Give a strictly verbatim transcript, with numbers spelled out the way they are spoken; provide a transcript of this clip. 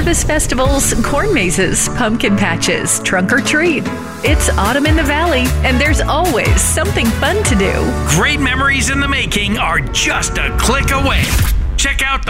harvest festivals, corn mazes, pumpkin patches, trunk or treat. It's autumn in the valley, and there's always something fun to do. Great memories in the making are just a click away. Check out